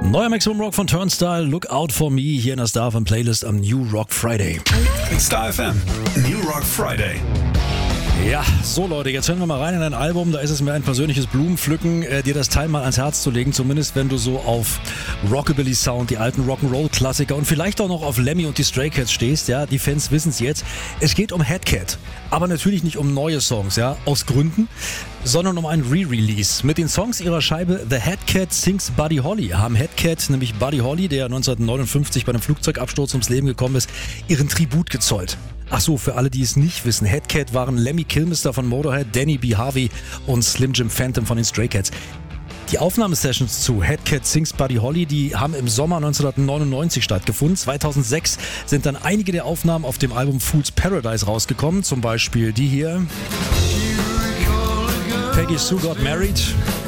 Neuer Maximum Rock von Turnstile, Look Out For Me, hier in der Star FM Playlist am New Rock Friday. Star FM, New Rock Friday. Ja, so Leute, jetzt hören wir mal rein in ein Album, da ist es mir ein persönliches Blumenpflücken, dir das Teil mal ans Herz zu legen, zumindest wenn du so auf Rockabilly-Sound, die alten Rock'n'Roll-Klassiker und vielleicht auch noch auf Lemmy und die Stray Cats stehst, ja, die Fans wissen es jetzt. Es geht um Hatcat, aber natürlich nicht um neue Songs, ja, aus Gründen, sondern um ein Re-Release. Mit den Songs ihrer Scheibe The Hatcat Sings Buddy Holly haben Hatcat, nämlich Buddy Holly, der 1959 bei einem Flugzeugabsturz ums Leben gekommen ist, ihren Tribut gezollt. Ach so, für alle, die es nicht wissen, Hatcat waren Lemmy Kilmister von Motorhead, Danny B. Harvey und Slim Jim Phantom von den Stray Cats. Die Aufnahmesessions zu Hatcat Sings Buddy Holly, die haben im Sommer 1999 stattgefunden. 2006 sind dann einige der Aufnahmen auf dem Album Fool's Paradise rausgekommen, zum Beispiel die hier. Peggy Sue Got Married.